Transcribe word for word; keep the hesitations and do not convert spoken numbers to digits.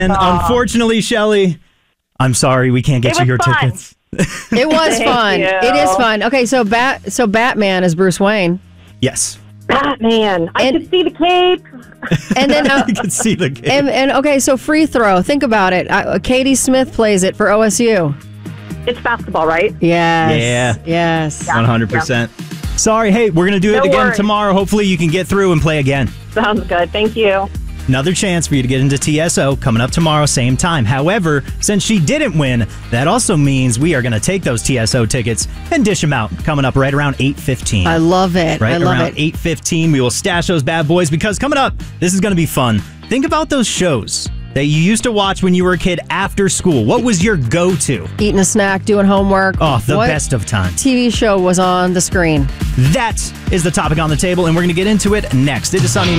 And Aw. unfortunately, Shelly, I'm sorry, we can't get It you was your fun. tickets. It was Thank fun. you. It is fun. Okay, so Bat, so Batman is Bruce Wayne, Yes. Batman. I And- could see the cape. and then uh, You can see the game. and, and okay, so free throw. Think about it. Uh, Katie Smith plays it for O S U. It's basketball, right? Yes. Yeah. Yes. one hundred percent. Sorry, hey, we're going to do it No again worries. tomorrow. Hopefully you can get through and play again. Sounds good. Thank you. Another chance for you to get into T S O coming up tomorrow, same time. However, since she didn't win, that also means we are going to take those T S O tickets and dish them out coming up right around eight fifteen. I love it. Right I love around it. eight fifteen, we will stash those bad boys because coming up, this is going to be fun. Think about those shows that you used to watch when you were a kid after school. What was your go-to? Eating a snack, doing homework. Oh, the What best of times. T V show was on the screen? That is the topic on the table, and we're going to get into it next. It is Sunny